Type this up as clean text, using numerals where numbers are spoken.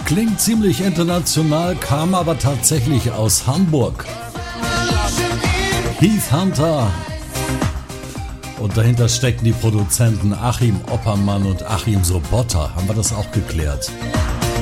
Klingt ziemlich international, kam aber tatsächlich aus Hamburg. Heath Hunter. Und dahinter stecken die Produzenten Achim Oppermann und Achim Sobotta. Haben wir das auch geklärt?